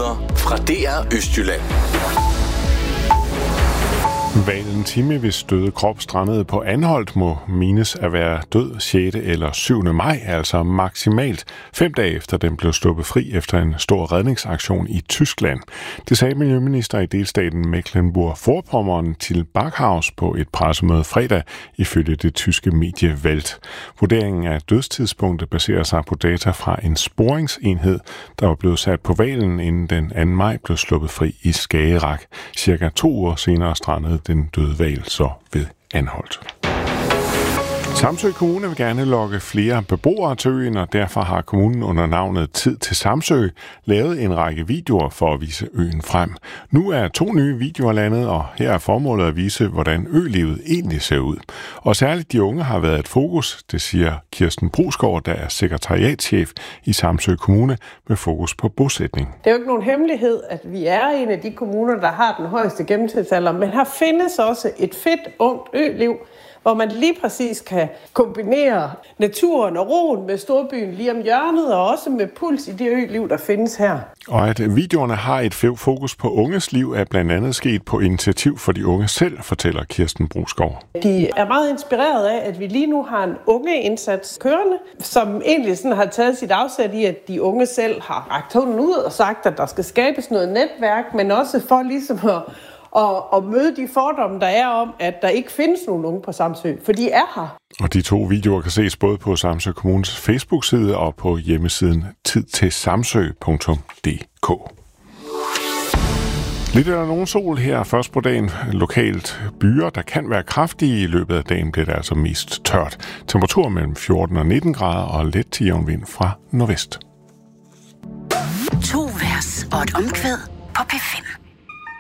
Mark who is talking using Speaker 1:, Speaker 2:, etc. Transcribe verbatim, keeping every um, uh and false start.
Speaker 1: nyheder fra D R Østjylland.
Speaker 2: Hvalen Timmy, hvis døde krop strandede på Anholt, må mines at være død sjette eller syvende maj, altså maksimalt fem dage efter den blev sluppet fri efter en stor redningsaktion i Tyskland. Det sagde miljøminister i delstaten Mecklenburg-Vorpommern til Backhaus på et pressemøde fredag, ifølge det tyske medie Welt. Vurderingen af dødstidspunktet baserer sig på data fra en sporingsenhed, der var blevet sat på hvalen, inden den anden maj blev sluppet fri i Skagerrak. Cirka to uger senere strandede den døde hval så ved Anholt. Samsø Kommune vil gerne lokke flere beboere til øen, og derfor har kommunen under navnet Tid til Samsø lavet en række videoer for at vise øen frem. Nu er to nye videoer landet, og her er formålet at vise, hvordan ølivet egentlig ser ud. Og særligt de unge har været et fokus, det siger Kirsten Brusgaard, der er sekretariatschef i Samsø Kommune med fokus på bosætning.
Speaker 3: Det er jo ikke nogen hemmelighed, at vi er en af de kommuner, der har den højeste gennemsnitsalder, men her findes også et fedt, ungt øliv, hvor man lige præcis kan kombinere naturen og roen med storbyen lige om hjørnet, og også med puls i det øliv, der findes her.
Speaker 2: Og at videoerne har et fokus på unges liv, er blandt andet sket på initiativ for de unge selv, fortæller Kirsten Brusgaard.
Speaker 3: De er meget inspireret af, at vi lige nu har en ungeindsats kørende, som egentlig sådan har taget sit afsæt i, at de unge selv har rakt hånden ud og sagt, at der skal skabes noget netværk, men også for ligesom at Og, og møde de fordomme, der er om, at der ikke findes nogen unge på Samsø, for de er her.
Speaker 2: Og de to videoer kan ses både på Samsø Kommunes Facebook-side og på hjemmesiden tid til samsø punktum d k. Lidt er der nogen sol her først på dagen. Lokalt byer, der kan være kraftige. I løbet af dagen bliver det altså mest tørt. Temperatur mellem fjorten og nitten grader og let til jævn vind fra nordvest.
Speaker 4: To vers og et omkvæd på P fem.